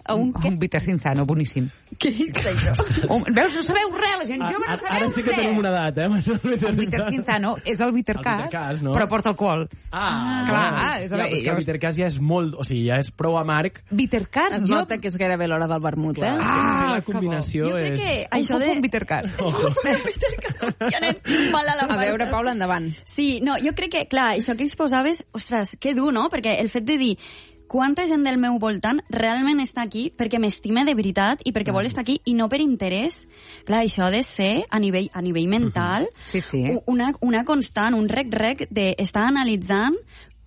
A un Viter Cinzano, boníssim. Què és això? Veus, no sabeu res, la gent jove no sabeu res. Ara sí que tenim una edat, El Viter Cinzano és el Vitercas, no? però porta alcohol. Clar. El Vitercas ja és molt... O sigui, ja és prou amarg. Vitercas, es nota que és gairebé l'hora del vermut, eh? La combinació jo crec que això de... Un Vitercas. Vitercas, hòstia, nen, mal a la panxa. A veure, Paula, endavant. Sí, no, jo crec que, clar, això que exposaves, ostres, que dur, no? Perquè el fet de dir quanta gent del meu voltant realment està aquí perquè m'estime de veritat i perquè vol estar aquí i no per interès. Clar, això ha de ser, a nivell mental, una constant, un rec d'estar analitzant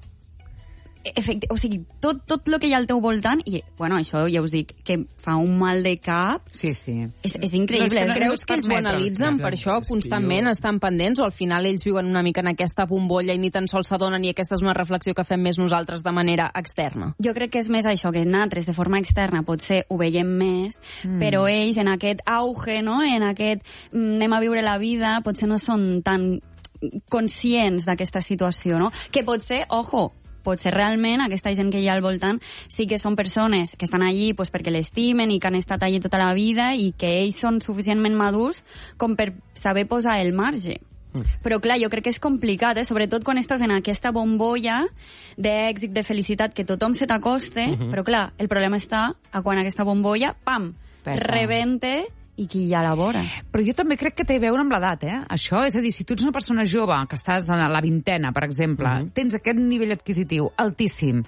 o sigui, tot el que hi ha al teu voltant i, bueno, això ja us dic que fa un mal de cap. Sí. És increïble. Creus que ells ho analitzen per això constantment, estan pendents, o al final ells viuen una mica en aquesta bombolla i ni tan sols s'adonen, i aquesta és una reflexió que fem més nosaltres de manera externa? Jo crec que és més això, que nosaltres de forma externa potser ho veiem més, però ells en aquest auge, no? En aquest anem a viure la vida, potser no són tan conscients d'aquesta situació, no? Que potser, potser realment aquesta gent que hi ha al voltant sí que són persones que estan allí pues, perquè l'estimen i que han estat allí tota la vida i que ells són suficientment madurs com per saber posar el marge. Però clar, jo crec que és complicat, sobretot quan estàs en aquesta bombolla d'èxit, de felicitat, que tothom se t'acoste, però clar, el problema està a quan aquesta bombolla, rebente i qui ja la vora. Però jo també crec que té a veure amb l'edat, Això, és a dir, si tu ets una persona jove, que estàs a la vintena, per exemple, tens aquest nivell adquisitiu altíssim,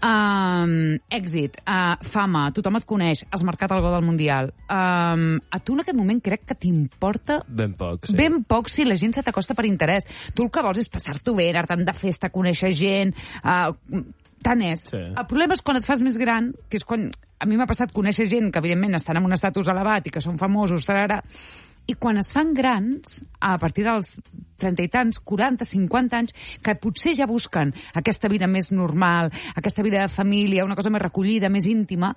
èxit, fama, tothom et coneix, has marcat el gol del Mundial, a tu en aquest moment crec que t'importa ben poc, ben poc si la gent se t'acosta per interès. Tu el que vols és passar-t'ho bé, anar-te'n de festa, conèixer gent, tant és. Sí. El problema és quan et fas més gran, que és quan a mi m'ha passat conèixer gent que evidentment estan en un estatus elevat i que són famosos, i quan es fan grans, a partir dels 30 i tants, 40, 50 anys, que potser ja busquen aquesta vida més normal, aquesta vida de família, una cosa més recollida, més íntima,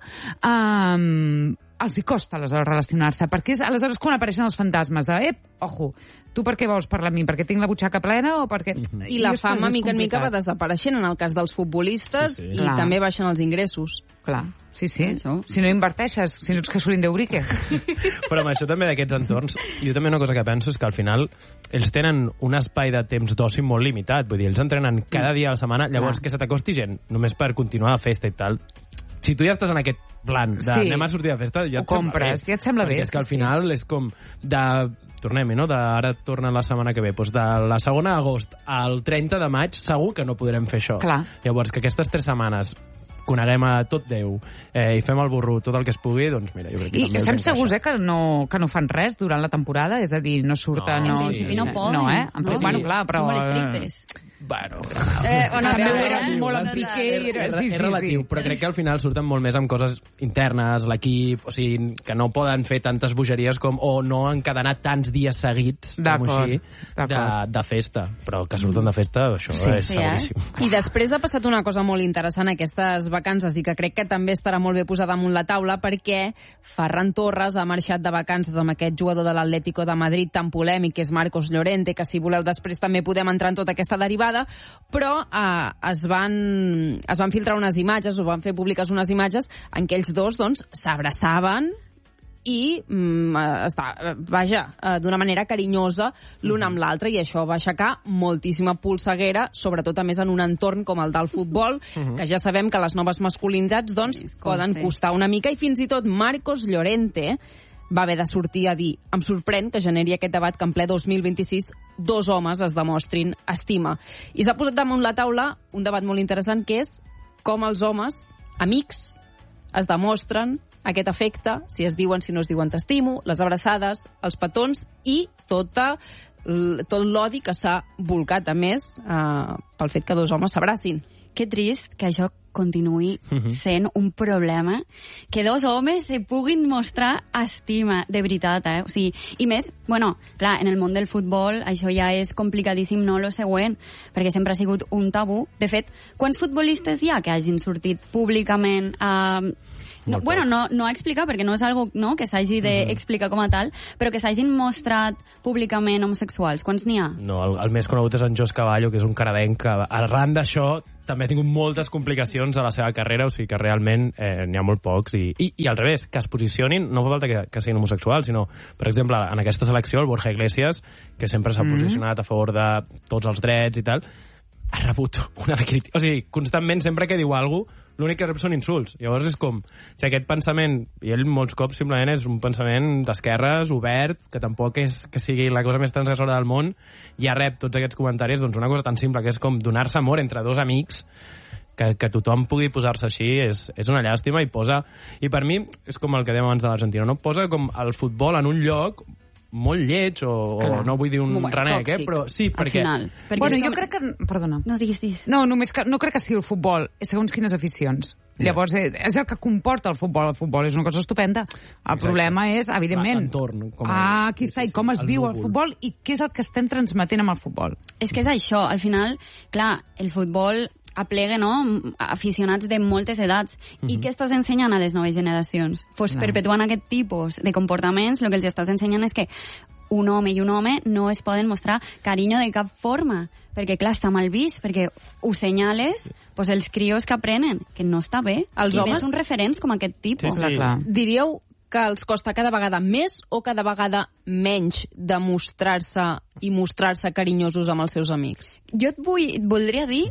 els hi costa aleshores relacionar-se, perquè és aleshores quan apareixen els fantasmes de, tu per què vols parlar amb mi? Perquè tinc la butxaca plena o perquè... I la fama, mica en mica, va desapareixent en el cas dels futbolistes i també baixen els ingressos. Clar, sí. Si no inverteixes, si no ets Casolín d'Eurique. Però amb això també d'aquests entorns, jo també una cosa que penso és que al final ells tenen un espai de temps d'oci molt limitat, vull dir, ells entrenen cada dia a la setmana, llavors que se t'acosti gent només per continuar la festa i tal. Si tu ja estàs en aquest plan anem a sortir de festa, ja et compres, ja et sembla bé. És que al final és com tornem-hi, no? Ara torna la setmana que ve. Doncs de la 2 d'agost al 30 de maig segur que no podrem fer això. Clar. Llavors, que aquestes 3 setmanes coneguem a tot Déu i fem el burro tot el que es pugui, doncs mira, jo crec que també estem segurs que no fan res durant la temporada? És a dir, no surten... En principi no poden. No, en principi, bueno, clar, però... Són molt estrictes. Bueno, també ho era molt en Piqué. És relatiu, però crec que al final surten molt més amb coses internes, l'equip, o sigui, que no poden fer tantes bogeries com, o no encadenar tants dies seguits, com així, de festa. Però que surten de festa, això és seguríssim. I després ha passat una cosa molt interessant aquestes vacances i que crec que també estarà molt bé posar damunt la taula, perquè Ferran Torres ha marxat de vacances amb aquest jugador de l'Atlético de Madrid tan polèmic, que és Marcos Llorente, que si voleu després també podem entrar en tota aquesta derivada, però es van filtrar unes imatges, o van fer públiques unes imatges en què ells dos s'abraçaven i d'una manera carinyosa l'un amb l'altre, i això va aixecar moltíssima polseguera, sobretot a més en un entorn com el del futbol, que ja sabem que les noves masculinitats poden costar una mica, i fins i tot Marcos Llorente va haver de sortir a dir, em sorprèn que generi aquest debat que en ple 2026 dos homes es demostrin estima. I s'ha posat damunt la taula un debat molt interessant, que és com els homes, amics, es demostren aquest afecte, si es diuen, si no es diuen t'estimo, les abraçades, els petons i tot l'odi que s'ha volcat, a més, pel fet que dos homes s'abracin. Que trist que això continuï sent un problema, que dos homes se puguin mostrar estima, de veritat, O sigui, i més, clar, en el món del futbol això ja és complicadíssim, no lo següent, perquè sempre ha sigut un tabú. De fet, quants futbolistes hi ha que hagin sortit públicament a No explicar, perquè no és algo que s'hagi d'explicar com a tal, però que s'hagin mostrat públicament homosexuals. Quants n'hi ha? No, el més conegut és en Jos Cavallo, que és un canadenc que arran d'això també ha tingut moltes complicacions a la seva carrera, o sigui que realment n'hi ha molt pocs. I al revés, que es posicionin, no fa falta que siguin homosexuals, sinó, per exemple, en aquesta selecció, el Borja Iglesias, que sempre s'ha posicionat a favor de tots els drets i tal, ha rebut una crítica. O sigui, constantment, sempre que diu alguna cosa, l'únic que rep són insults. Llavors és com, si aquest pensament, i ell molts cops simplement és un pensament d'esquerres, obert, que tampoc és que sigui la cosa més transgressora del món, ja rep tots aquests comentaris, doncs una cosa tan simple que és com donar-se amor entre dos amics, que tothom pugui posar-se així és una llàstima i posa... I per mi, és com el que dèiem abans de l'Argentina, no? Posa com el futbol en un lloc molt lleig, o no vull dir un renec, però sí, perquè... Bueno, jo crec que... Perdona. No, diguis. No, només que no crec que sigui el futbol, és segons quines aficions. Llavors, és el que comporta el futbol. El futbol és una cosa estupenda. El problema és, evidentment... L'entorn. Aquí està, i com es viu el futbol, i què és el que estem transmetent amb el futbol. És que és això, al final, clar, el futbol aplega, no?, aficionats de moltes edats. I què estàs ensenyant a les noves generacions? Pues perpetuant aquest tipus de comportaments, el que els estàs ensenyant és que un home i un home no es poden mostrar carinyo de cap forma, perquè, clar, està mal vist, perquè ho senyales pues, els crios que aprenen, que no està bé. Els homes són referents com aquest tipus. Sí. Diríeu que els costa cada vegada més o cada vegada menys demostrar-se i mostrar-se carinyosos amb els seus amics? Jo et voldria dir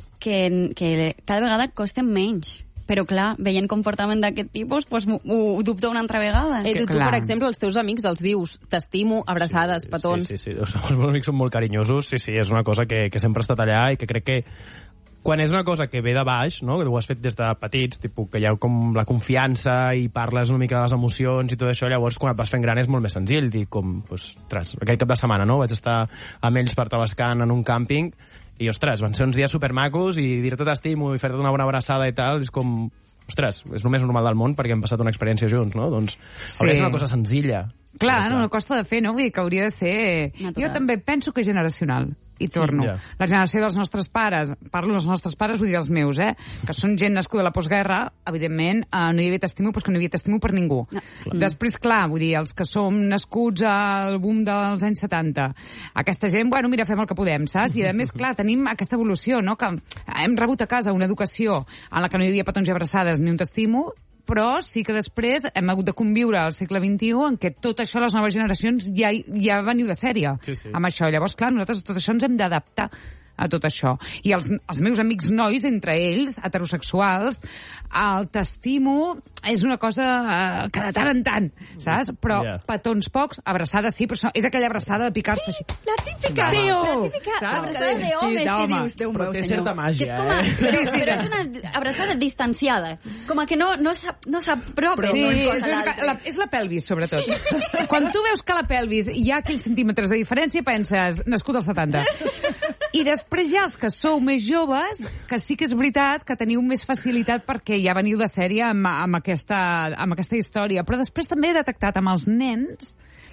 que cada vegada costen menys. Però, clar, veient comportament d'aquest tipus, pues, ho dubto una altra vegada. Tu, per exemple, els teus amics els dius t'estimo, abraçades, petons... Sí. Els meus amics són molt carinyosos, sí, és una cosa que sempre ha estat allà i que crec que quan és una cosa que ve de baix, no?, que ho has fet des de petits, tipus, que hi ha com la confiança i parles una mica de les emocions i tot això, llavors quan et vas fent gran és molt més senzill dir com, ostres, aquell cap de setmana, no?, vaig estar amb ells per Tabascan en un càmping i, ostres, van ser uns dies supermacos i dir-te t'estimo i fer-te una bona abraçada i tal, és com, ostres, és el més normal del món perquè hem passat una experiència junts, no? Doncs hauria de ser una cosa senzilla. Clar, no costa de fer, no? Vull dir que hauria de ser... Natural. Jo també penso que és generacional. I torno. La generació dels nostres pares, parlo dels nostres pares, vull dir els meus, que són gent nascuda a la postguerra, evidentment, no hi havia t'estimo, però que no hi havia t'estimo per ningú. Després, clar, vull dir, els que som nascuts al boom dels anys 70, aquesta gent, bueno, mira, fem el que podem, saps? I a més, clar, tenim aquesta evolució, no?, que hem rebut a casa una educació en la que no hi havia petons i abraçades ni un t'estimo, però sí que després hem hagut de conviure al segle XXI en què tot això, les noves generacions, ja veniu de sèrie amb això. Llavors, clar, nosaltres tot això ens hem d'adaptar a tot això. I els meus amics nois, entre ells, heterosexuals, el t'estimo és una cosa que de tant en tant, saps? Però petons pocs, abraçades sí, però és aquella abraçada de picar-se així. La típica! Abraçada d'homes, que dius, Déu meu, senyor. Té certa màgia, Sí, però és una abraçada distanciada. Com que no s'apropa. Sí, és la pelvis, sobretot. Quan tu veus que la pelvis hi ha aquells centímetres de diferència, penses, nascut als 70. I després ja els que sou més joves, que sí que és veritat que teniu més facilitat perquè ja veniu de sèrie amb aquesta història. Però després també he detectat amb els nens...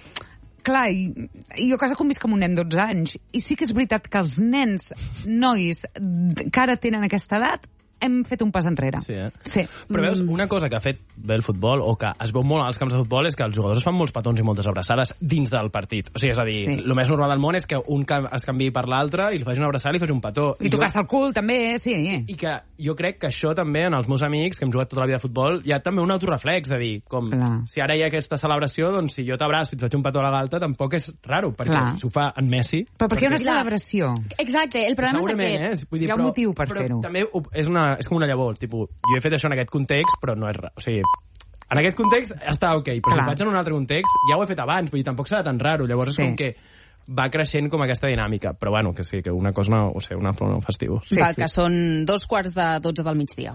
Clar, jo a casa convisc amb un nen d'12 anys, i sí que és veritat que els nens, nois, que ara tenen aquesta edat, hem fet un pas enrere. Sí. Però veus, una cosa que ha fet bé el futbol, o que es veu molt als camps de futbol, és que els jugadors fan molts petons i moltes abraçades dins del partit. O sigui, és a dir, el més normal del món és que un es canviï per l'altre i li faci una abraçada i li faci un petó. I tocar-se el cul, també, sí. I que jo crec que això també, en els meus amics, que hem jugat tota la vida a futbol, hi ha també un autoreflex, de dir, com, si ara hi ha aquesta celebració, doncs si jo t'abraço i et faig un petó a la galta, tampoc és raro, perquè si ho fa en Messi... Però perquè hi ha una celebració. Exacte, el problema és aquest. Hi ha un motiu per fer-ho. També és com una llavor, tipus, jo he fet això en aquest context, però no és rar. O sigui, en aquest context està ok, però si ho faig en un altre context, ja ho he fet abans, vull dir, tampoc serà tan raro. Llavors és com que va creixent com aquesta dinàmica. Però bueno, que sí, que una cosa no, o sigui, una forma festiu. Que són 2:45 del migdia.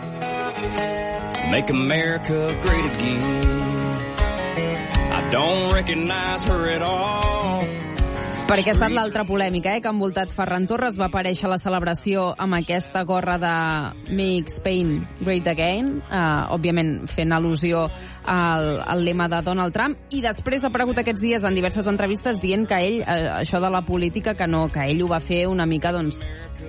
Make America great again. I don't recognize her at all. Perquè ha estat l'altra polèmica, que ha envoltat Ferran Torres. Va aparèixer a la celebració amb aquesta gorra de Make Spain Great Again, òbviament fent al·lusió al lema de Donald Trump, i després ha aparegut aquests dies en diverses entrevistes dient que ell, això de la política, que ell ho va fer una mica, doncs,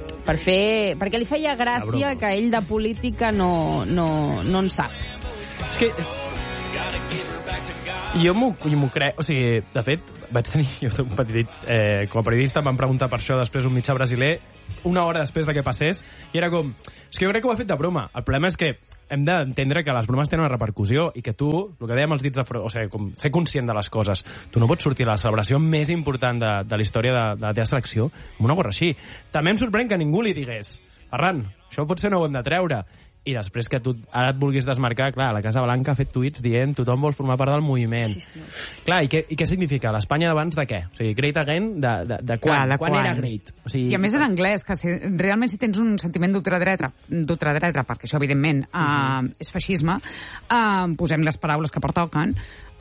perquè li feia gràcia, que ell de política no en sap. És que... Jo m'ho crec, o sigui, de fet, vaig tenir un petit... com a periodista em van preguntar per això després un mitjà brasiler, una hora després de que passés, i era com... És que jo crec que ho ha fet de broma. El problema és que hem d'entendre que les bromes tenen una repercussió i que tu, el que dèiem els dits de front, o sigui, com ser conscient de les coses. Tu no pots sortir a la celebració més important de la història de la teva selecció amb una gorra així. També em sorprèn que ningú li digués Ferran, això potser no ho hem de treure. I després que tu ara et vulguis desmarcar, clar, la Casa Blanca ha fet tuits dient tothom vol formar part del moviment. Sí. Clar, i què significa? L'Espanya d'abans de què? O sigui, Great Again, de quan? Clar, quan era Great? O sigui, i a més en anglès, que realment si tens un sentiment d'ultradreta, perquè això evidentment és feixisme, posem les paraules que pertoquen,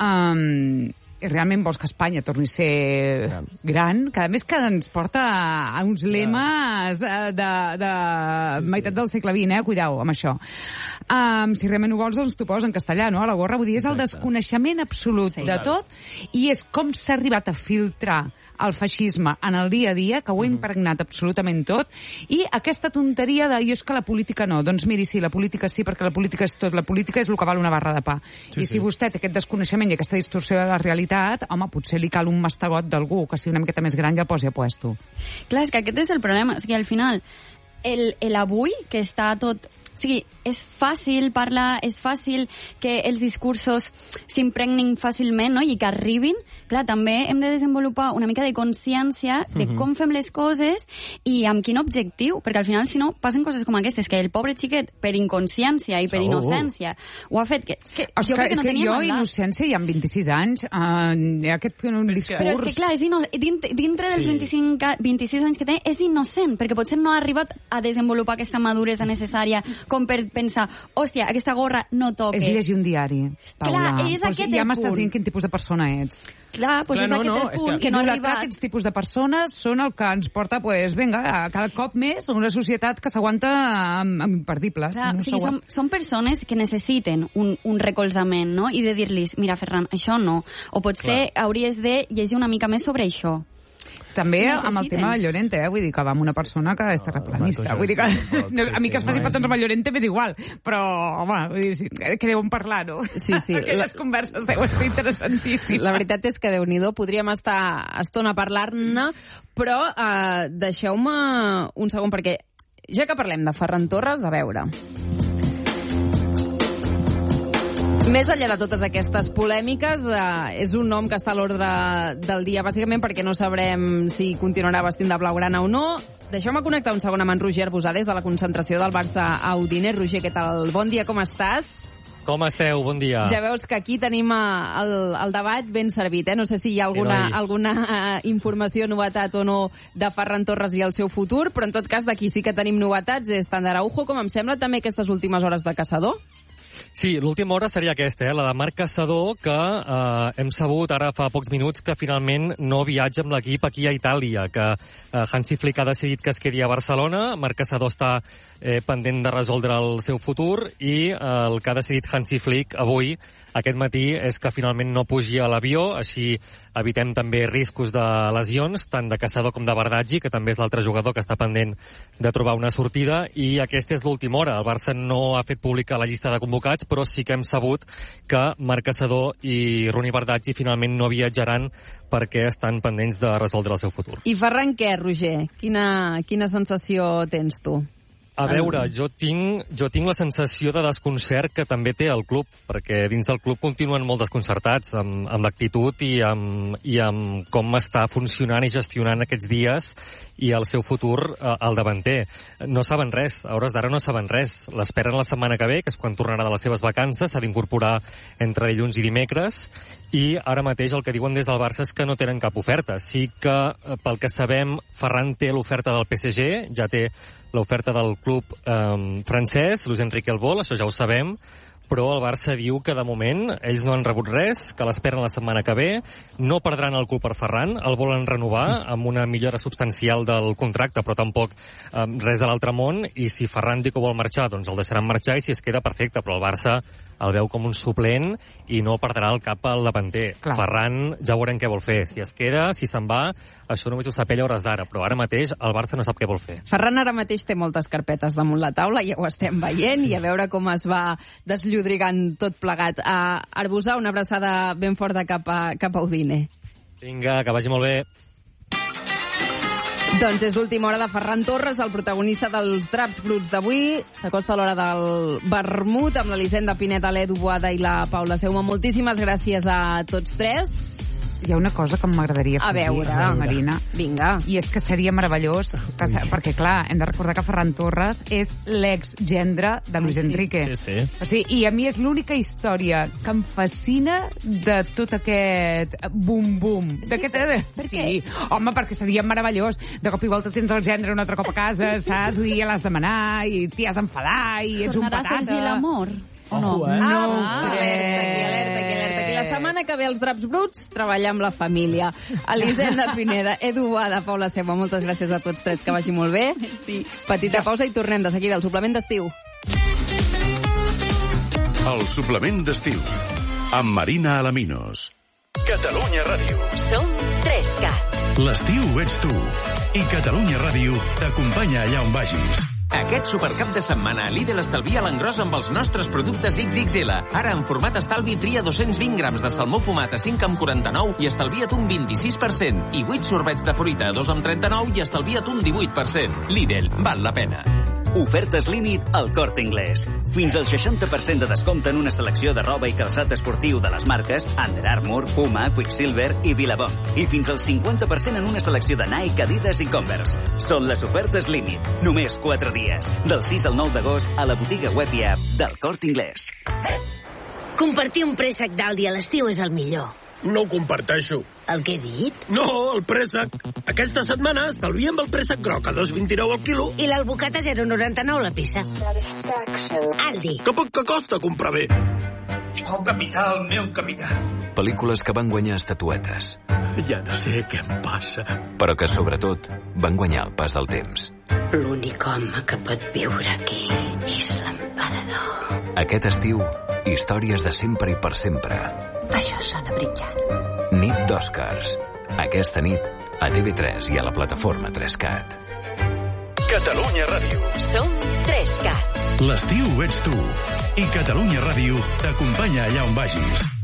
i realment vols que Espanya torni a ser gran, que a més que ens porta a uns lemes de meitat del segle XX, cuidao amb això. Si realment ho vols, doncs t'ho poses en castellà, no? A la gorra, vull dir, és el desconeixement absolut de tot, i és com s'ha arribat a filtrar el feixisme en el dia a dia, que ho ha impregnat absolutament tot, i aquesta tonteria de jo és que la política no. Doncs miri, sí, la política sí, perquè la política és tot. La política és el que val una barra de pa. I si vostè té aquest desconeixement i aquesta distorsió de la realitat, home, potser li cal un mastegot d'algú que sigui una miqueta més gran i el posi a puesto. Clar, és que aquest és el problema. O sigui, al final, l'avui, que està tot... O sigui, és fàcil parlar, és fàcil que els discursos s'impregnin fàcilment, no? I que arribin. Clar, també hem de desenvolupar una mica de consciència de com fem les coses i amb quin objectiu, perquè al final, si no, passen coses com aquestes, que el pobre xiquet, per inconsciència i per innocència, ho ha fet... Jo crec que no tenia mandat. Innocència, ja amb 26 anys, aquest discurs... Però és que, clar, dintre dels 26 anys que té, és innocent, perquè potser no ha arribat a desenvolupar aquesta maduresa necessària com per pensar, hòstia, aquesta gorra no toca. És llegir un diari, Paula. Clar, és aquest el punt. Ja m'estàs dient quin tipus de persona ets. Clar, doncs és aquest el punt, que no ha arribat. Aquests tipus de persones són el que ens porta, vinga, cada cop més a una societat que s'aguanta amb imperdibles. Clar, o sigui, són persones que necessiten un recolzament, no? I de dir-los, mira, Ferran, això no. O potser hauries de llegir una mica més sobre això. També amb el tema de Llorente, vull dir que va amb una persona que és terraplanista. Vull dir que a mi que es faci petons amb el Llorente m'és igual, però, home, vull dir, que deuen parlar, no? Sí. Aquelles converses deuen ser interessantíssimes. La veritat és que, Déu-n'hi-do, podríem estar estona a parlar-ne, però deixeu-me un segon, perquè ja que parlem de Ferran Torres, a veure... Més enllà de totes aquestes polèmiques, és un nom que està a l'ordre del dia, bàsicament perquè no sabrem si continuarà vestint de blaugrana o no. Deixeu-me connectar un segon amb en Roger Arbusà des de la concentració del Barça a Udine. Roger, què tal? Bon dia, com estàs? Com esteu? Bon dia. Ja veus que aquí tenim el debat ben servit, eh? No sé si hi ha alguna informació, novetat o no de Ferran Torres i el seu futur, però en tot cas d'aquí sí que tenim novetats. És tant d'Araujo, com em sembla també aquestes últimes hores de Caçador. Sí, l'última hora seria aquesta, la de Marc Caçador, que hem sabut ara fa pocs minuts que finalment no viatja amb l'equip aquí a Itàlia, que Hansi Flick ha decidit que es quedi a Barcelona. Marc Caçador està pendent de resoldre el seu futur i el que ha decidit Hansi Flick avui, aquest matí, és que finalment no pugi a l'avió, així evitem també riscos de lesions, tant de Caçador com de Bardaggi, que també és l'altre jugador que està pendent de trobar una sortida, i aquesta és l'última hora. El Barça no ha fet pública la llista de convocats, però sí que hem sabut que Marc Caçador i Roni Bardaggi finalment no viatjaran perquè estan pendents de resoldre el seu futur. I Ferran què, Roger? Quina sensació tens tu? A veure, jo tinc la sensació de desconcert que també té el club, perquè dins del club continuen molt desconcertats amb l'actitud i amb com està funcionant i gestionant aquests dies i el seu futur al davanter. No saben res, a hores d'ara no saben res. L'esperen la setmana que ve, que és quan tornarà de les seves vacances, s'ha d'incorporar entre dilluns i dimecres, i ara mateix el que diuen des del Barça és que no tenen cap oferta. Sí que, pel que sabem, Ferran té l'oferta del PSG, ja té l'oferta del club francès, Luis Enrique El Vol, això ja ho sabem, però el Barça diu que de moment ells no han rebut res, que l'esperen la setmana que ve, no perdran el club per Ferran, el volen renovar amb una millora substancial del contracte, però tampoc res de l'altre món, i si Ferran diu que vol marxar, doncs el deixaran marxar, i si es queda, perfecte, però el Barça el veu com un suplent i no perdrà el cap al davanter. Clar. Ferran ja veurem què vol fer. Si es queda, si se'n va, això només ho sap ell a hores d'ara, però ara mateix el Barça no sap què vol fer. Ferran ara mateix té moltes carpetes damunt la taula, ja ho estem veient, i a veure com es va desllodrigant tot plegat. Arbusà, una abraçada ben forta cap a Udine. Vinga, que vagi molt bé. Doncs és l'última hora de Ferran Torres, el protagonista dels draps bruts d'avui. S'acosta l'hora del vermut amb l'Elisenda Pineda, l'Edu Boada i la Paula Seuma. Moltíssimes gràcies a tots tres. Hi ha una cosa que m'agradaria A veure, Marina. Vinga. I és que seria meravellós, perquè, clar, hem de recordar que Ferran Torres és l'exgendre de Luis Enrique. Sí. O sigui, i a mi és l'única història que em fascina de tot aquest bum-bum. Per què? Sí, home, perquè seria meravellós. De cop i volta tens el gendre un altre cop a casa, saps? I ja l'has de manar, i t'hi has d'enfadar, i ets un patata. Tornarà a sorgir l'amor? O no? Alerta, aquí. La setmana que ve els draps bruts, treballar amb la família. Elisenda Pineda, Edu Boada, Paula Seuma, moltes gràcies a tots tres, que vagi molt bé. Sí. Petita pausa i tornem de seguida al suplement d'estiu. El suplement d'estiu, amb Marina Alaminos. Catalunya Ràdio. Som 3CAT. L'estiu ets tu. I Catalunya Ràdio t'acompanya allà on vagis. Aquest supercap de setmana Lidl estalvia l'engròs amb els nostres productes XXL. Ara en format estalvi tria 220 grams de salmó fumat a 5,49 i estalvia't un 26%. I 8 sorbets de fruita a 2,39 i estalvia't un 18%. Lidl, val la pena. Ofertes límit al Corte Inglés. Fins al 60% de descompte en una selecció de roba i calçat esportiu de les marques Under Armour, Puma, Quicksilver i Billabong. I fins al 50% en una selecció de Nike, Adidas i Converse. Són les ofertes límit. Només 4 dies. Del 6 al 9 d'agost a la botiga web i app del Corte Inglés. Compartir un préssec d'Aldi a l'estiu és el millor. No ho comparteixo. El que he dit? No, el préssec. Aquesta setmana estalviem el préssec groc a 2,29 al quilo. I l'albocata a 0,99 la peça. Aldi. Que costa comprar bé. Oh, capità, el meu capità. Pel·lícules que van guanyar estatuetes. Ja no sé què em passa. Però que, sobretot, van guanyar el pas del temps. L'únic home que pot viure aquí és l'emperador. Aquest estiu, històries de sempre i per sempre. Això sona brillant. Nit d'Oscars. Aquesta nit, a TV3 i a la plataforma 3CAT. Catalunya Ràdio. Som 3CAT. L'estiu ets tu. I Catalunya Ràdio t'acompanya allà on vagis.